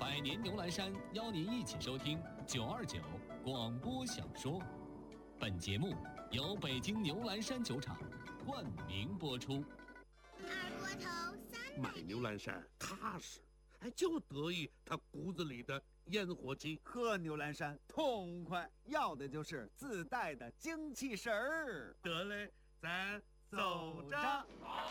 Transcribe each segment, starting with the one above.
百年牛栏山邀您一起收听929广播小说。本节目由北京牛栏山酒厂冠名播出。 二锅头300 买牛栏山踏实，就得意他骨子里的烟火气。 喝牛栏山痛快，要的就是自带的精气神儿。 得嘞，咱走着。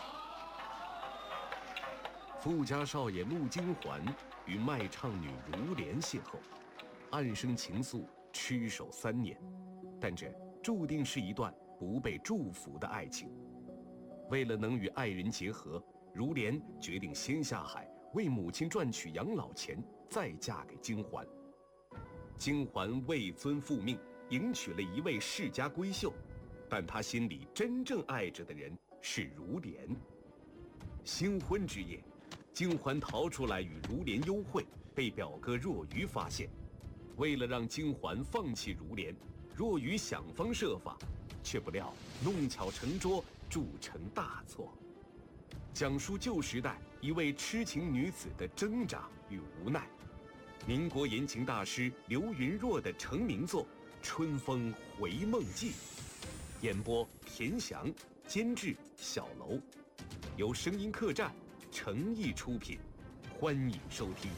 富家少爷穆金环与卖唱女如莲邂逅，暗生情愫，屈守3年，但这注定是一段不被祝福的爱情。为了能与爱人结合，如莲决定先下海为母亲赚取养老钱，再嫁给金环。金环为尊复命，迎娶了一位世家闺秀，但她心里真正爱着的人是如莲。新婚之夜，金环逃出来与如莲幽会，被表哥若愚发现。为了让金环放弃如莲，若愚想方设法，却不料弄巧成拙，铸成大错。讲述旧时代一位痴情女子的挣扎与无奈。民国言情大师刘云若的成名作《春风回梦记》，演播田翔，监制小楼，由声音客栈诚意出品，欢迎收听。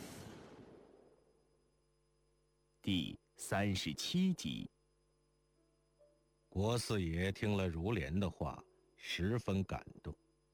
第37集。 国四爷听了如莲的话，十分感动。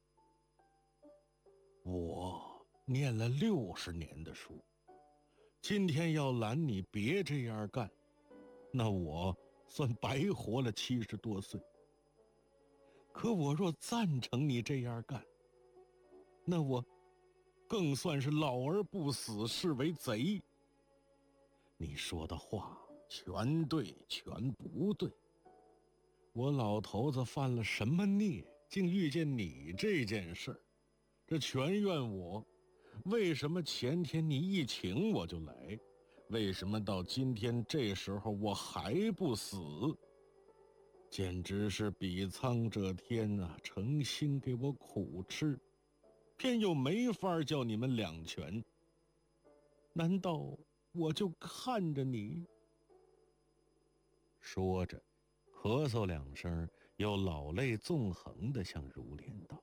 我念了60年的书，今天要拦你别这样干，那我算白活了70多岁。可我若赞成你这样干，那我更算是老而不死，是为贼。你说的话全对全不对，我老头子犯了什么孽，竟遇见你这件事儿，这全怨我。为什么前天你一请我就来？为什么到今天这时候我还不死？简直是比苍者天啊，诚心给我苦吃，偏又没法叫你们两全。难道我就看着你？说着咳嗽2声，又老泪纵横地向如莲道：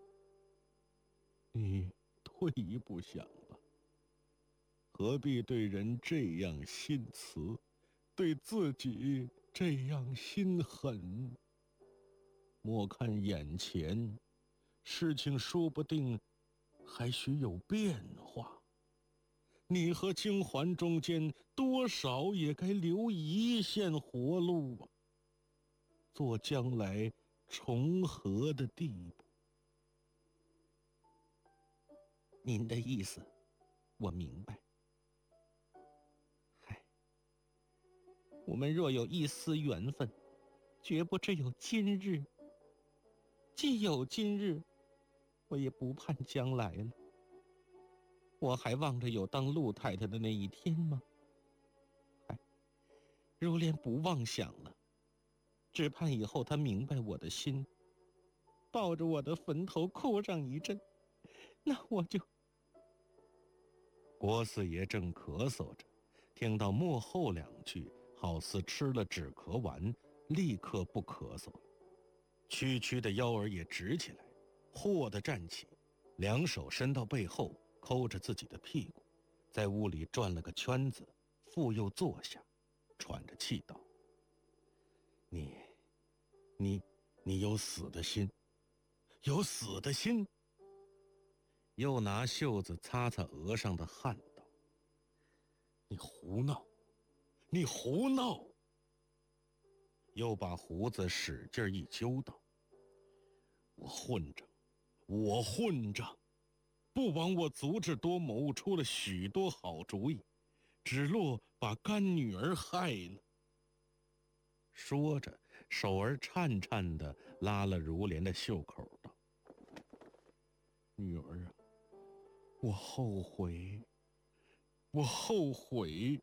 你退一步想吧，何必对人这样心慈，对自己这样心狠？莫看眼前，事情说不定还许有变化。你和金环中间多少也该留一线活路啊，做将来重合的地步。 您的意思我明白。嗨，我们若有一丝缘分，绝不只有今日。既有今日，我也不盼将来了。我还望着有当陆太太的那一天吗？嗨，如莲不妄想了，只盼以后她明白我的心，抱着我的坟头哭上一阵，那我就…… 国四爷正咳嗽着，听到末后2句，好似吃了止咳丸，立刻不咳嗽了，区区的腰儿也直起来，豁地站起，2手伸到背后，抠着自己的屁股，在屋里转了个圈子，复又坐下，喘着气道：你有死的心，有死的心。又拿袖子擦擦额上的汗道：你胡闹，你胡闹。又把胡子使劲一揪道：我混账，我混账，不枉我足智多谋，出了许多好主意，只落把干女儿害了。说着，手儿颤颤地拉了如莲的袖口道：女儿啊，我后悔，我后悔。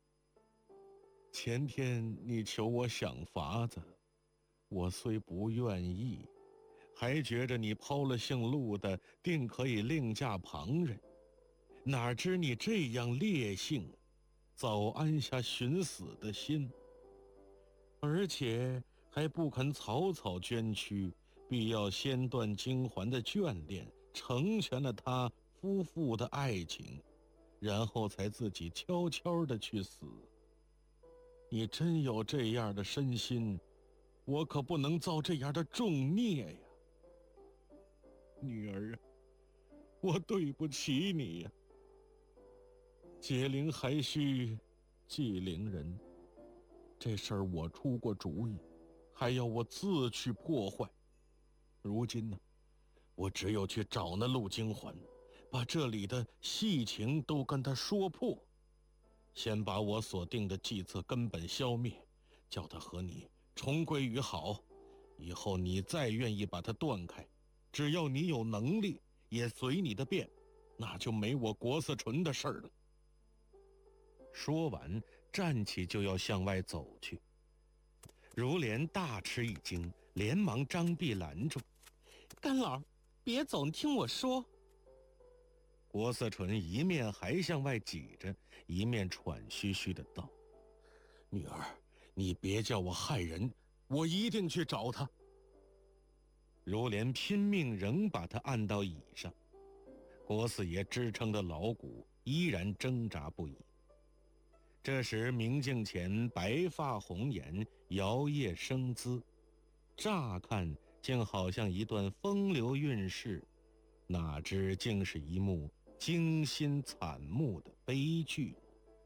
前天你求我想法子，我虽不愿意，还觉着你抛了姓陆的，定可以另嫁旁人。 哪知你这样烈性，早安下寻死的心，而且还不肯草草捐躯，必要先断金环的眷恋，成全了他夫妇的爱情，然后才自己悄悄地去死。你真有这样的身心，我可不能造这样的重孽呀。女儿啊，我对不起你呀。解铃还须系铃人，这事儿我出过主意，还要我自去破坏。如今呢，我只有去找那陆金环，把这里的细情都跟他说破，先把我所定的计策根本消灭，叫他和你重归于好。以后你再愿意把它断开，只要你有能力，也随你的便，那就没我国四纯的事儿了。说完，站起就要向外走去。如莲大吃一惊，连忙张臂拦住：“干老，别走，你听我说。”郭四纯一面还向外挤着，一面喘吁吁地道：“女儿，你别叫我害人，我一定去找他。”如莲拼命仍把他按到椅上，郭四爷支撑的牢骨依然挣扎不已。这时明镜前白发红颜，摇曳生姿，乍看竟好像一段风流韵事，哪知竟是一幕惊心惨目的悲剧。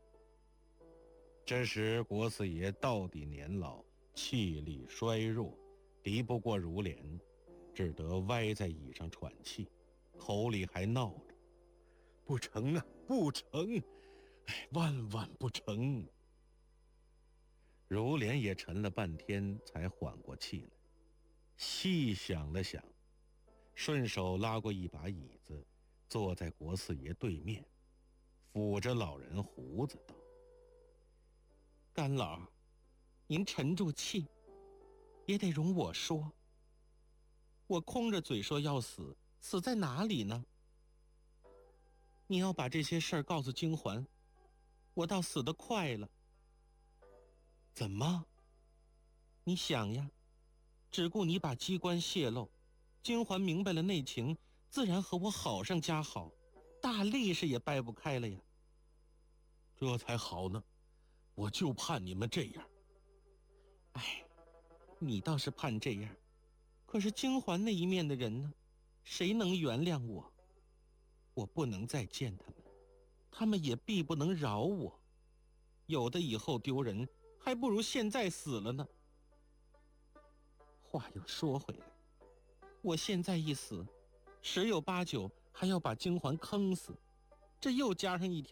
这时国四爷到底年老，气力衰弱，敌不过如莲，只得歪在椅上喘气，口里还闹着：“不成啊，不成！万万不成！”如莲也沉了半天才缓过气来，细想了想，顺手拉过一把椅子，坐在国四爷对面，抚着老人胡子道：“干老，您沉住气，也得容我说。我空着嘴说要死，死在哪里呢？你要把这些事儿告诉金环，我倒死得快了。”“怎么？”“你想呀，只顾你把机关泄露，金环明白了内情，自然和我好上加好，大力士也掰不开了呀。”“这才好呢，我就盼你们这样。”“哎，你倒是盼这样，可是金环那一面的人呢？谁能原谅我？我不能再见他们，他们也必不能饶我。有的以后丢人，还不如现在死了呢。话又说回来，我现在一死，10有8九还要把金环坑死，这又加上一条